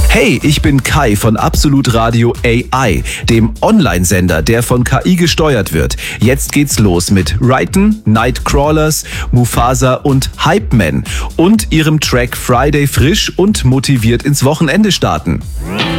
Hey, ich bin Kai von Absolut Radio AI, dem Online-Sender, der von KI gesteuert wird. Jetzt geht's los mit Raiden, Nightcrawlers, Mufasa und Hypeman und ihrem Track Friday frisch und motiviert ins Wochenende starten.